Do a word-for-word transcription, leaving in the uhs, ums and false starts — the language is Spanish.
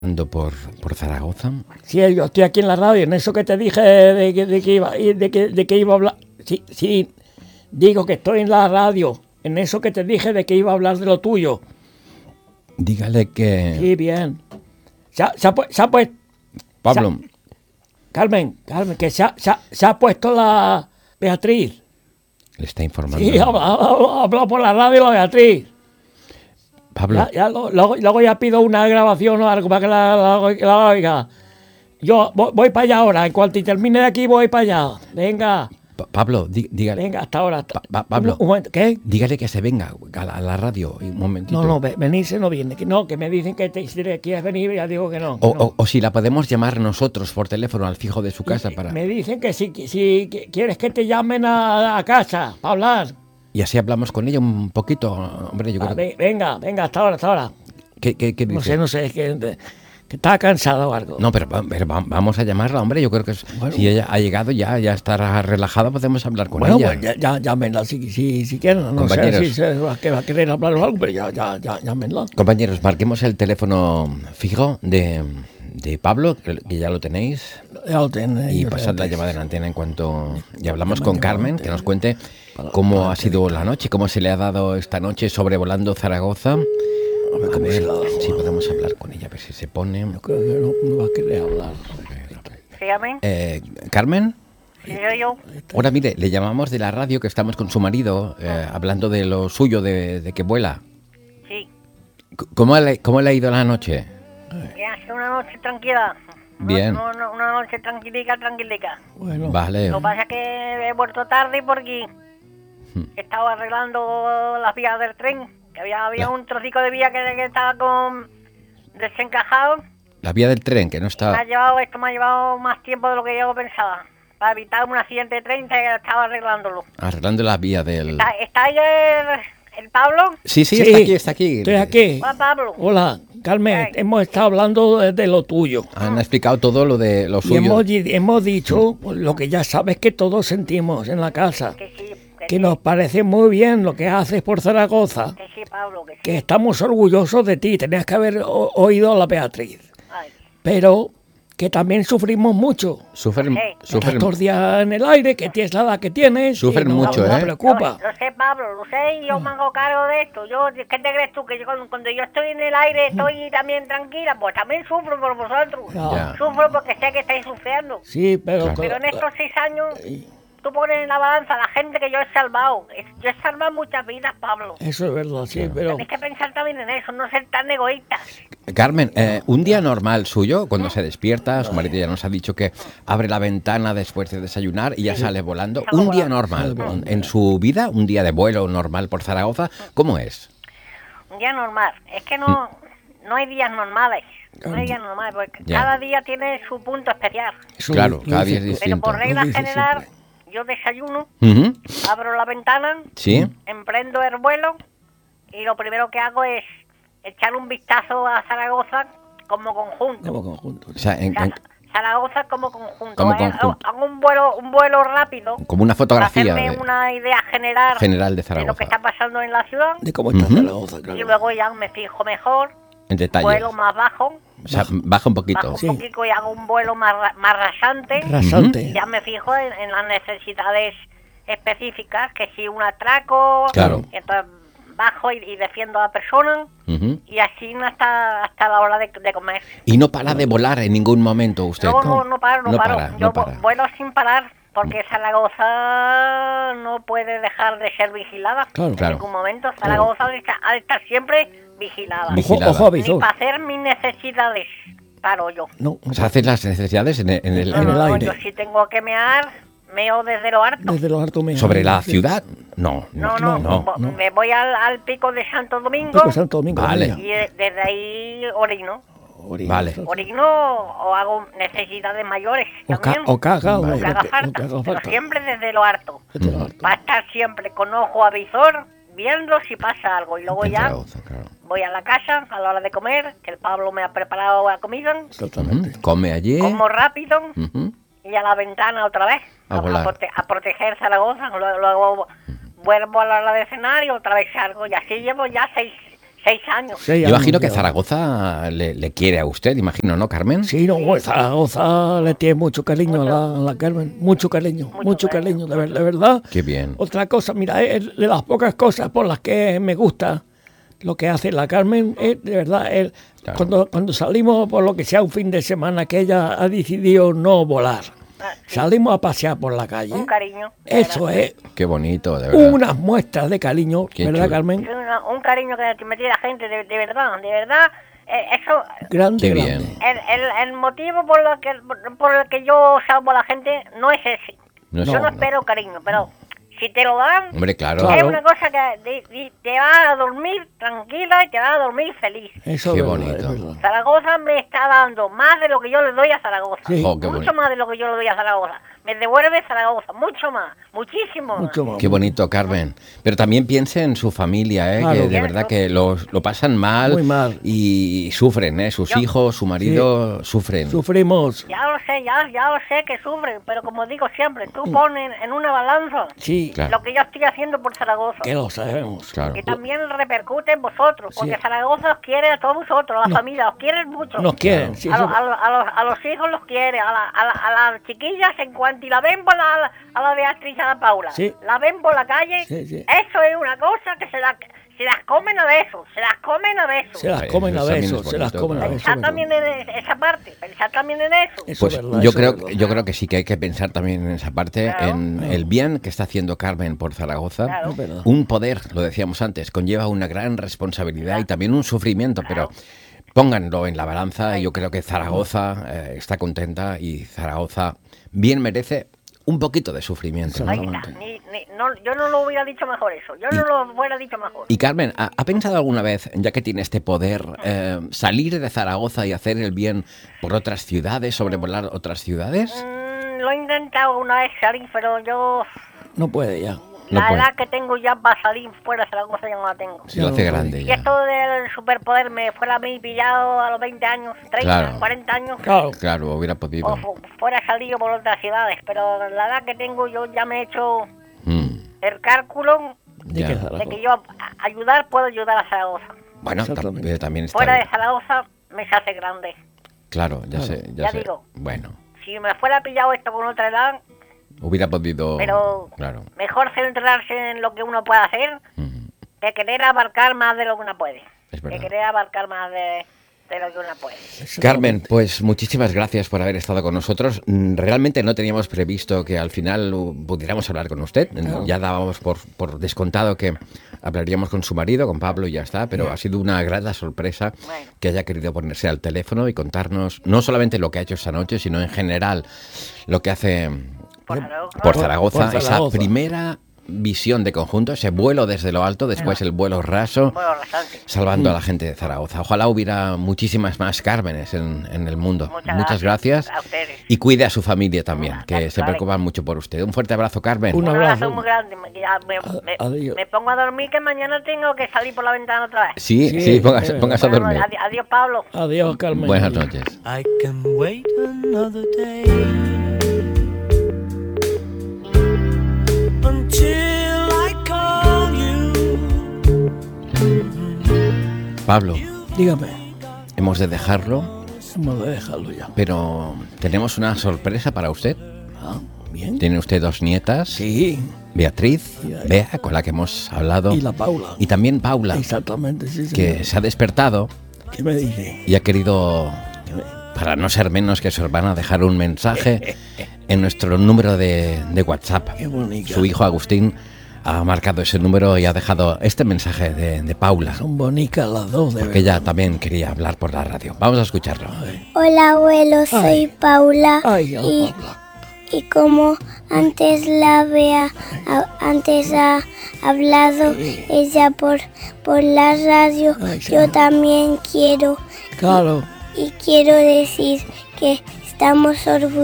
por, por Zaragoza. Sí, yo estoy aquí en la radio, en eso que te dije de que, de que, iba, de que, de que iba a hablar. Sí, sí, digo que estoy en la radio, en eso que te dije de que iba a hablar de lo tuyo. Dígale que... Sí, bien. Se ha, se ha, pu- se ha puesto... Pablo, se ha- Carmen, Carmen, que se ha, se, ha, se ha puesto la Beatriz. le está informando. Sí, ha hablado, ha hablado por la radio la Beatriz. Pablo, Ya, ya, lo- luego, luego ya pido una grabación o algo para que la, la, la oiga. Yo voy, voy para allá ahora, en cuanto termine de aquí voy para allá. Venga, Pa- Pablo, dí- dígale, venga, hasta ahora. Pa- pa- Pablo. Un, un momento, ¿qué? dígale que se venga a la, a la radio un momentito. No, no, ve- venirse no viene. Que no, que me dicen que te, si te quieres venir, ya digo que no. que O, no. o- o si la podemos llamar nosotros por teléfono al fijo de su casa para... Me dicen que si, que si que quieres que te llamen a, a casa para hablar. Y así hablamos con ella un poquito, hombre, yo Ah, creo ve- venga, venga, hasta ahora, hasta ahora. que... ¿Qué, qué No dice? sé, no sé, es que, que está cansado o algo. No, pero, va- pero va- vamos a llamarla, hombre. Yo creo que es- Bueno. si ella ha llegado ya, ya estará relajada, podemos hablar con Bueno, ella. pues ya, ya llámenla si, si, si quieren. No sé Compañeros. si se va, que va a querer hablar o algo, pero ya, ya, ya, llámenla. Compañeros, marquemos el teléfono fijo de, de Pablo, que, que ya lo tenéis, Ya lo tiene, y yo pasad la tengo. llamada en antena en cuanto ya hablamos me con han Carmen, llamado que nos cuente cómo ha sido la noche, cómo se le ha dado esta noche sobrevolando Zaragoza. A ver A cómo ver se la da. si podemos hablar con ella, a ver si se pone. Yo creo que no, no va a querer hablar. Dígame, Eh, Carmen. si soy yo. Ahora mire, le llamamos de la radio que estamos con su marido, eh, hablando de lo suyo, de, de que vuela. Sí, C- ¿Cómo le, ¿Cómo le ha ido la noche? que hace una noche tranquila. No- Bien. No, no, una noche tranquilica, tranquilica. Bueno, Vale. Lo que pasa es que he vuelto tarde porque Hmm. estaba arreglando las vías del tren. Que había, había La- un trocico de vía que, que estaba con desencajado. La vía del tren, que no Me ha está... llevado, esto me ha llevado más tiempo de lo que yo pensaba. Para evitar un accidente de tren, que estaba arreglándolo. Arreglando la vía del... ¿Está, está ahí el, el Pablo? Sí, sí, Sí, está aquí, está aquí. estoy aquí. Hola, Pablo. Hola, Carmen, Ay. hemos estado hablando de, de lo tuyo. Han explicado todo lo de lo Y suyo. hemos, di- hemos dicho pues, lo que ya sabes que todos sentimos en la casa. Que sí, que, Que sí, nos parece muy bien lo que haces por Zaragoza. que sí, Pablo, que sí. Que estamos orgullosos de ti. Tenías que haber o- oído a la Beatriz. Ay, Pero que también sufrimos mucho. Sufren, Sí. Estás sufren, todos los días en el aire, que tienes la edad que tienes. Sufren y no, mucho, no ¿eh? te preocupa. Lo, lo sé, Pablo, lo sé y yo me hago cargo de esto. Yo, ¿qué te crees tú? Que yo, cuando, cuando yo estoy en el aire estoy también tranquila, pues también sufro por vosotros. Ya. Sufro porque sé que estáis sufriendo. Sí, pero... Claro. Pero en estos seis años, tú pones en la balanza a la gente que yo he salvado. Es- Yo he salvado muchas vidas, Pablo. Eso es verdad, sí, pero... Tenéis que pensar también en eso, no ser tan egoístas. Carmen, eh, un día normal suyo, cuando se despierta, su marido ya nos ha dicho que abre la ventana después de desayunar y ya sale volando. Un día normal, en su vida, un día de vuelo normal por Zaragoza, ¿cómo es? Un día normal. Es que no, no hay días normales. No hay días normales, porque Ya. cada día tiene su punto especial. eso Claro, lo cada día es dice- Pero distinto. por regla dice general, siempre. yo desayuno, Ujú. abro la ventana, Sí, emprendo el vuelo y lo primero que hago es echar un vistazo a Zaragoza como conjunto. Como conjunto. o sea, en- O sea, en- Zaragoza como conjunto. Como Eh, conjunto. Hago un vuelo, un vuelo rápido como una para fotografía hacerme de- una idea general, general de de lo que Zaragoza, está pasando en la ciudad De cómo está Ujú. Zaragoza, y claro. luego ya me fijo mejor, en detalle. vuelo más bajo, O sea, baja un poquito. bajo un Sí. poquito y hago un vuelo más, ra- más rasante. Rasante. Y ya me fijo en, en las necesidades específicas, que si un atraco, Claro. y entonces bajo y, y defiendo a la persona Ujú. y así hasta hasta la hora de, de comer. Y no para de volar en ningún momento usted. No, no, no paro, no, No paro. para, Yo no para. vu- vuelo sin parar porque Zaragoza no puede dejar de ser vigilada Claro. en Claro. ningún momento. Zaragoza ha de estar- ha de estar siempre vigilada. Ojo, Vigilada. ojo Ni avisor. para hacer mis necesidades paro yo. No, O sea, haces las necesidades en el, en el- No, en no, el no, aire. yo si tengo que mear, meo desde lo harto. desde los hartos meses. sobre la ciudad. No, No, no, no, no. vo- no. me voy al, al pico de Santo Domingo Pico Santo Domingo. Vale. mira. y de- desde ahí orino. Orina, Vale. eso. Orino o hago necesidades mayores O, ca- también. o caga, o, Lo que haga lo que- falta, lo que haga pero falta. siempre desde lo harto. Desde los hartos. Va a estar siempre con ojo avisor, viendo si pasa algo. Y luego En ya Zaragoza, claro. voy a la casa a la hora de comer, que el Pablo me ha preparado la comida, Exactamente. Ujú. Come allí. como rápido Ujú. y a la ventana otra vez, A a, volar. prote- a proteger Zaragoza. Luego, luego vuelvo a la hora de cenar y otra vez salgo. Y así llevo ya seis, Seis años. Seis Yo años imagino que ya. Zaragoza le, le quiere a usted, imagino, ¿no, Carmen? Sí, no, pues, Zaragoza le tiene mucho cariño a la, a la Carmen, mucho cariño, mucho, Mucho cariño, cariño. de, ver- de verdad. Qué bien. Otra cosa, mira, es de las pocas cosas por las que me gusta lo que hace la Carmen, es de verdad, es Claro. cuando, cuando salimos por lo que sea un fin de semana que ella ha decidido no volar, Ah, sí. salimos a pasear por la calle. Un cariño. Eso es Qué bonito, de verdad. unas muestras de cariño, Qué ¿verdad, chulo. Carmen? Es una- un cariño que me tiene la gente, de, de verdad, de verdad. eh, eso, Grande, Qué grande. bien. el, el, el motivo por, lo que, por el que yo salvo a la gente no es ese. No es- yo no, no. espero cariño, pero si te lo dan, Hombre, claro. Claro. es una cosa que de- de- te va a dormir tranquila y te va a dormir feliz. Eso Qué es verdad, bonito. es verdad. Zaragoza me está dando más de lo que yo le doy a Zaragoza. Sí. Oh, qué mucho bonito. más de lo que yo le doy a Zaragoza. Me devuelve Zaragoza, mucho más, muchísimo más. Mucho más. Qué bonito, Carmen. Pero también piense en su familia, ¿eh? Claro. Que de verdad que lo, lo pasan mal, Muy mal. y sufren, ¿eh? Sus Yo- hijos, su marido sufren. Sufrimos. Ya lo sé, ya, ya lo sé que sufren, pero como digo siempre, tú pones en una balanza Sí, Claro. lo que yo estoy haciendo por Zaragoza. que lo sabemos. Claro. Que también repercute en vosotros, porque Sí. Zaragoza os quiere a todos vosotros, a la No. familia, os quieren mucho. Nos quieren. Sí, a, eso- lo- a lo- a los, a los hijos los quiere, a, la- a, la- a las chiquillas en cuanto y la ven por la, a la, a la Beatriz y a la Paula, Sí. la ven por la calle, Sí, sí. eso es una cosa que se, la, se las comen a besos, se las comen a besos. Se las Ay, comen a eso también besos, es se las bonito, comen a claro. besos. Pensad también en esa parte, pensad también en eso. Eso Pues es verdad, yo eso creo, es verdad. yo creo que sí que hay que pensar también en esa parte, Claro. en el bien que está haciendo Carmen por Zaragoza. Claro. Es verdad. Un poder, lo decíamos antes, conlleva una gran responsabilidad y también un sufrimiento, pero pónganlo en la balanza y yo creo que Zaragoza eh, está contenta y Zaragoza bien merece un poquito de sufrimiento. ¿no? Ahí está. Ni- ni- no, yo no lo hubiera dicho mejor eso, yo no lo hubiera dicho mejor. Y Carmen, ¿ha, ha pensado alguna vez, ya que tiene este poder, eh, salir de Zaragoza y hacer el bien por otras ciudades, sobrevolar otras ciudades? Mm, lo he intentado una vez salir, pero yo... No puede ya. No la puede. edad que tengo ya para salir fuera de Zaragoza ya no la tengo. Se lo hace grande Si ya. esto del superpoder me fuera a mí pillado a los veinte años, treinta, Claro. cuarenta años, Claro. Claro, hubiera podido. o fu- fuera salido por otras ciudades, pero la edad que tengo yo ya me he hecho Mm, el cálculo ¿De ya. qué de Zaragoza? que yo a- ayudar puedo ayudar a Zaragoza. Bueno, ta- Exactamente. pero también está Fuera de bien. Zaragoza me se hace grande. Claro, ya Claro. sé, ya, Ya sé. digo. Bueno, Si me fuera pillado esto con otra edad, hubiera podido. pero Claro. mejor centrarse en lo que uno puede hacer Mm, que querer abarcar más de lo que uno puede. Es Que verdad. querer abarcar más de, de lo que uno puede. Carmen, pues muchísimas gracias por haber estado con nosotros. Mm, Realmente no teníamos previsto que al final uh, pudiéramos hablar con usted. Claro. Ya dábamos por, por descontado que hablaríamos con su marido, con Pablo, y ya está, pero ha sido una grata sorpresa Bueno. que haya querido ponerse al teléfono y contarnos no solamente lo que ha hecho esta noche, sino en general lo que hace Por Zaragoza. por Zaragoza, Por esa Zaragoza. primera visión de conjunto, ese vuelo desde lo alto, después el vuelo raso, Bueno, rasante. salvando a la gente de Zaragoza. Ojalá hubiera muchísimas más Cármenes en, en el mundo. Muchas Muchas gracias gracias. a ustedes. Y cuide a su familia también, que Vale. se preocupan mucho por usted. Un fuerte abrazo, Carmen. Un Un abrazo. abrazo muy grande. Me, ya me, me- adiós. me pongo a dormir que mañana tengo que salir por la ventana otra vez. Sí, sí, Sí, póngase, eh, póngase a Bueno, dormir. adi- adiós, Pablo. Adiós, Carmen. Buenas noches. I can wait another day until I call you. Pablo, Dígame, hemos de dejarlo, hemos de dejarlo ya. pero tenemos una sorpresa para usted. Ah, bien. Tiene usted dos nietas, Sí, Beatriz, Sí, ahí. Bea, con la que hemos hablado, y la Paula. y también Paula, Exactamente, sí, señor. que se ha despertado ¿Qué me dice? y ha querido, para no ser menos que su hermana, dejar un mensaje en nuestro número de, de WhatsApp. Qué bonita. Su hijo Agustín ha marcado ese número y ha dejado este mensaje de, de Paula, Son bonitas las dos, de porque verdad. ella también quería hablar por la radio. Vamos a escucharlo. Hola abuelo, soy Ay. Paula Ay, a la y, Paula. y como antes la Bea a- antes ha hablado Sí. ella por, por la radio, Ay, sí. yo también quiero Claro. y quiero decir que estamos orgullosos